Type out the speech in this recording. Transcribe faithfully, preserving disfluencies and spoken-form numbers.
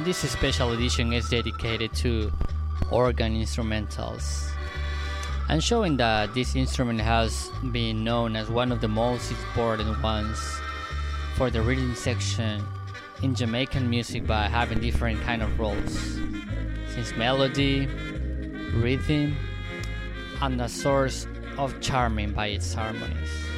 this special edition is dedicated to organ instrumentals, and showing that this instrument has been known as one of the most important ones for the rhythm section in Jamaican music by having different kind of roles, since melody, rhythm, and a source of charming by its harmonies.